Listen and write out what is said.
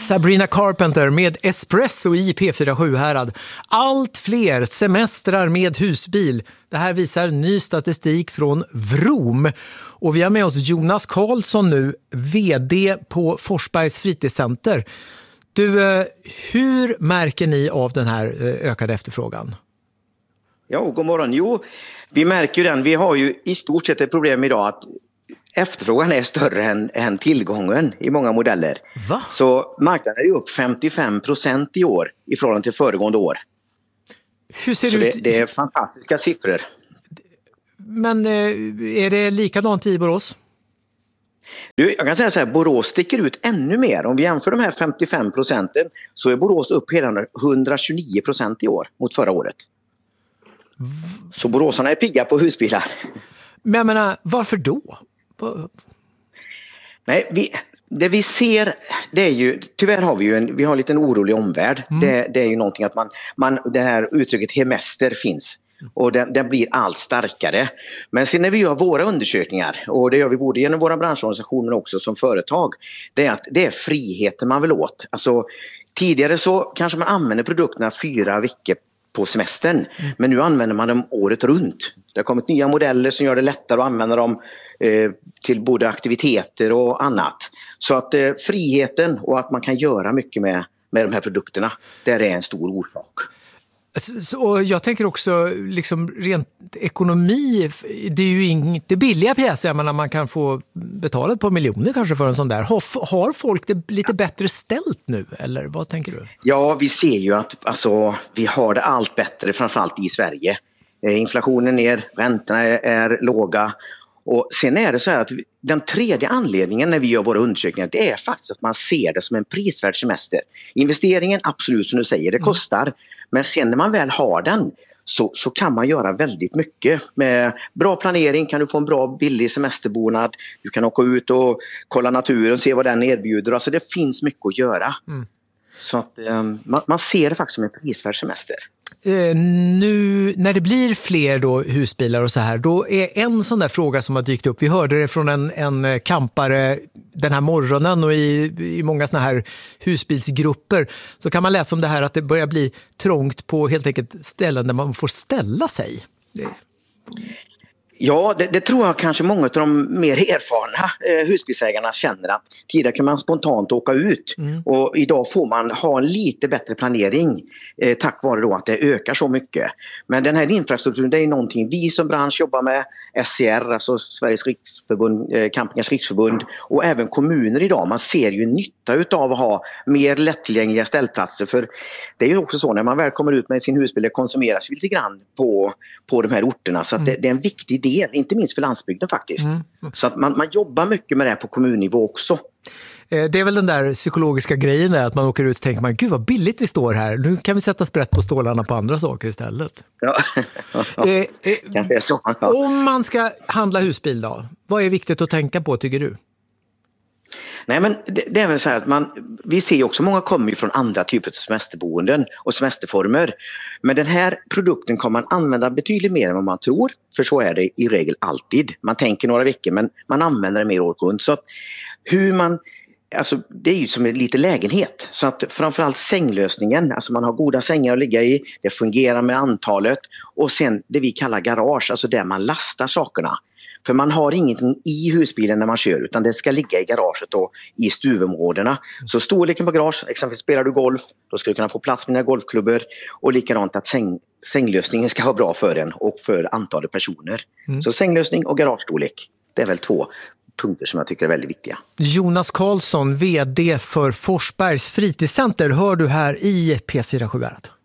Sabrina Carpenter med Espresso i P47 Härad. Allt fler semestrar med husbil. Det här visar ny statistik från Vroom. Och vi har med oss Jonas Karlsson nu, vd på Forsbergs fritidscenter. Du, hur märker ni av den här ökade efterfrågan? Ja, god morgon. Jo, vi märker ju den. Vi har ju i stort sett ett problem idag att efterfrågan är större än tillgången i många modeller. Va? Så marknaden är ju upp 55% i år i förhållande till föregående år. Hur ser så det ut? Det är fantastiska siffror. Men är det likadant i Borås? Du, jag kan säga så här, Borås sticker ut ännu mer. Om vi jämför de här 55% så är Borås upp hela 129% i år mot förra året. Så boråsarna är pigga på husbilar. Men jag menar, varför då? Nej, det vi ser, det är ju, tyvärr har vi har en liten orolig omvärld. Det är ju någonting att det här uttrycket hemester finns. Och den blir allt starkare. Men sen när vi gör våra undersökningar, och det gör vi både genom våra branschorganisationer men också som företag, det är att det är friheten man vill åt. Alltså, tidigare så kanske man använder produkterna 4 veckor på semestern, men nu använder man dem året runt. Det har kommit nya modeller som gör det lättare att använda dem till både aktiviteter och annat. Så att friheten och att man kan göra mycket med de här produkterna, det är en stor orsak. Och jag tänker också liksom rent ekonomi, det är ju inte billiga pjäser, men man kan få betalat på miljoner kanske för en sån där. Har folk det lite bättre ställt nu, eller vad tänker du? Ja, vi ser ju att vi har det allt bättre, framförallt i Sverige. Inflationen ner, räntorna är låga. Och sen är det så här att den tredje anledningen när vi gör våra undersökningar, det är faktiskt att man ser det som en prisvärd semester. Investeringen, absolut som du säger, det kostar. Men sen när man väl har den så kan man göra väldigt mycket. Med bra planering kan du få en bra billig semesterbonad. Du kan åka ut och kolla naturen, se vad den erbjuder. Alltså det finns mycket att göra. Så att man ser det faktiskt som en prisvärd semester. Nu när det blir fler då husbilar och så här, då är en sån där fråga som har dykt upp. Vi hörde det från en campare den här morgonen, och i många såna här husbilsgrupper så kan man läsa om det här att det börjar bli trångt på helt enkelt ställen där man får ställa sig. Ja, det tror jag kanske många av de mer erfarna husbilsägarna känner, att tidigare kan man spontant åka ut och idag får man ha en lite bättre planering tack vare då att det ökar så mycket. Men den här infrastrukturen, det är någonting vi som bransch jobbar med, SCR, alltså Sveriges riksförbund, Campingars riksförbund, och även kommuner idag. Man ser ju nytta utav att ha mer lättillgängliga ställplatser, för det är ju också så när man väl kommer ut med sin husbil, det konsumeras lite grann på de här orterna, så att det är en viktig del, inte minst för landsbygden faktiskt. Så att man jobbar mycket med det på kommunnivå också. Det är väl den där psykologiska grejen där, att man åker ut och tänker, gud vad billigt vi står här, nu kan vi sätta sprätt på stålarna på andra saker istället. Ja, kanske är så. Om man ska handla husbil då, vad är viktigt att tänka på tycker du? Nej, men det är väl så här att vi ser ju också många kommer ju från andra typer av semesterboenden och semesterformer. Men den här produkten kommer man använda betydligt mer än vad man tror. För så är det i regel alltid. Man tänker några veckor men man använder det mer år runt. Så att det är ju som en liten lägenhet. Så att framförallt sänglösningen, alltså man har goda sängar att ligga i. Det fungerar med antalet. Och sen det vi kallar garage, alltså där man lastar sakerna. För man har ingenting i husbilen när man kör, utan det ska ligga i garaget och i stuvområdena. Så storleken på garage, exempelvis spelar du golf, då ska du kunna få plats med dina golfklubbor. Och likadant att sänglösningen ska vara bra för en och för antalet personer. Så sänglösning och garagestorlek, det är väl 2 punkter som jag tycker är väldigt viktiga. Jonas Karlsson, vd för Forsbergs fritidscenter, hör du här i P47.